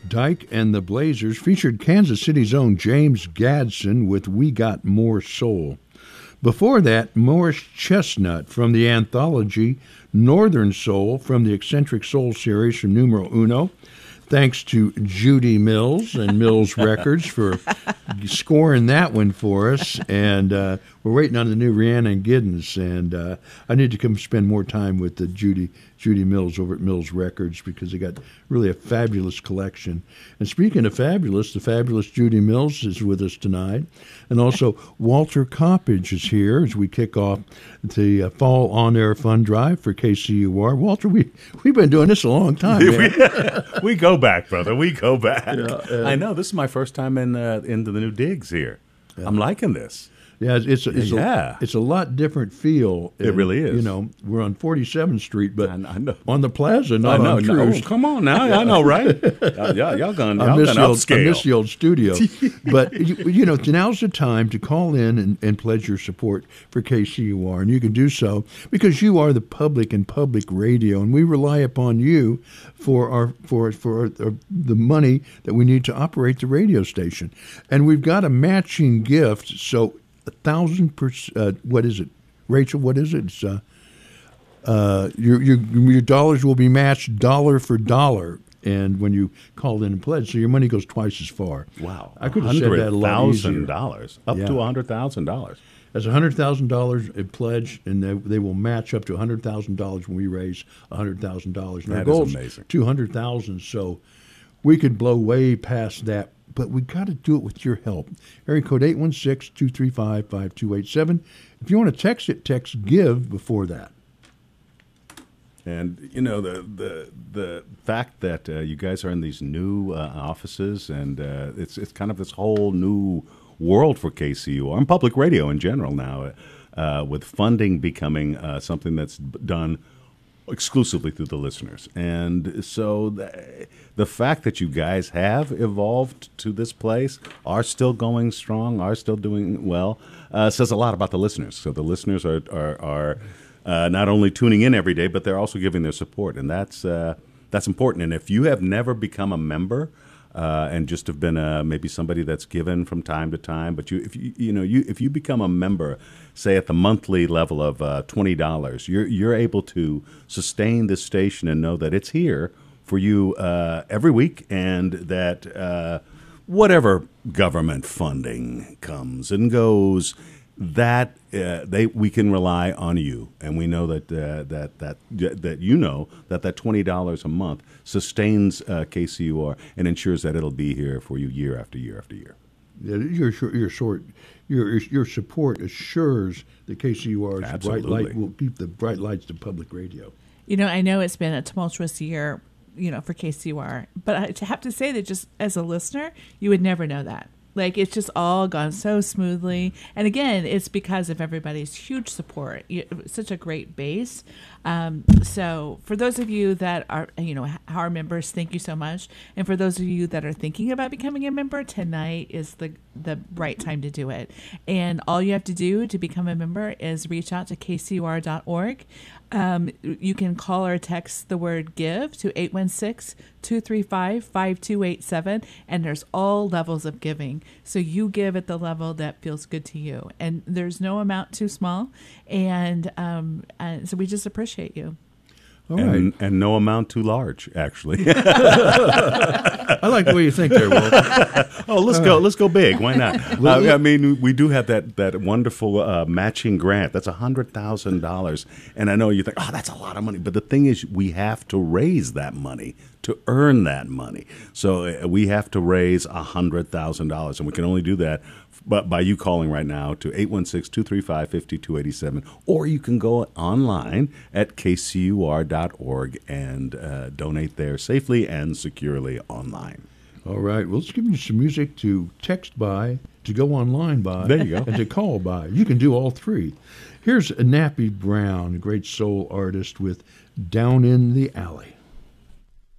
Dyke and the Blazers featured Kansas City's own James Gadson with We Got More Soul. Before that, Morris Chestnut from the anthology Northern Soul from the Eccentric Soul series from Numero Uno. Thanks to Judy Mills and Mills Records for scoring that one for us. And we're waiting on the new Rhiannon Giddens. And I need to come spend more time with the Judy Mills over at Mills Records because they got really a fabulous collection. And speaking of fabulous, the fabulous Judy Mills is with us tonight. And also Walter Coppage is here as we kick off the Fall On-Air Fund Drive for KCUR. Walter, we've been doing this a long time, man. We go back, brother. We go back. Yeah, I know. This is my first time into the new digs here. Yeah. I'm liking this. Yeah, it's a lot different feel. It really is. You know, we're on 47th Street, but I know. On the plaza, not on Cruise. Oh, come on now. I know, right? Y'all gonna upscale. I miss the old studio. But, you know, now's the time to call in and pledge your support for KCUR. And you can do so because you are the public and public radio, and we rely upon you for the money that we need to operate the radio station. And we've got a matching gift, so 1,000%. What is it, Rachel? What is it? It's, your dollars will be matched dollar for dollar, and when you call in and pledge, so your money goes twice as far. Wow! I could have said that a lot easier. $100,000 up to $100,000. That's $100,000 in pledge, and they will match up to $100,000 when we raise $100,000. And our goal is amazing. $200,000. So we could blow way past that. But we got to do it with your help. Area code 816-235-5287. If you want to text it, text GIVE before that. And, you know, the fact that you guys are in these new offices, and it's kind of this whole new world for KCUR and public radio in general now, with funding becoming something that's done exclusively through the listeners. And so the fact that you guys have evolved to this place, are still going strong, are still doing well, says a lot about the listeners. So the listeners are not only tuning in every day, but they're also giving their support, and that's important. And if you have never become a member, and just have been maybe somebody that's given from time to time, but if you become a member, say at the monthly level of $20, you're able to sustain this station and know that it's here for you every week, and that whatever government funding comes and goes, that we can rely on you, and we know that you know that $20 a month sustains KCUR and ensures that it'll be here for you year after year after year. Yeah, your support assures that KCUR's bright light will keep the bright lights to public radio. You know, I know it's been a tumultuous year, you know, for KCUR, but I have to say that just as a listener, you would never know that. Like, it's just all gone so smoothly. And again, it's because of everybody's huge support. Such a great base. So for those of you that are, you know, our members, thank you so much. And for those of you that are thinking about becoming a member, tonight is the right time to do it. And all you have to do to become a member is reach out to kcur.org. You can call or text the word GIVE to 816-235-5287, and there's all levels of giving. So you give at the level that feels good to you, and there's no amount too small, and so we just appreciate you. All right. And no amount too large, actually. I like the way you think there, Walter. Oh, let's go big. Why not? I mean, we do have that wonderful matching grant. That's $100,000, and I know you think, oh, that's a lot of money. But the thing is, we have to raise that money to earn that money. So we have to raise $100,000, and we can only do that by you calling right now to 816-235-5287, or you can go online at kcur.org and donate there safely and securely online. All right. Well, let's give you some music to text by, to go online by, there you go, and to call by. You can do all three. Here's Nappy Brown, a great soul artist, with Down in the Alley.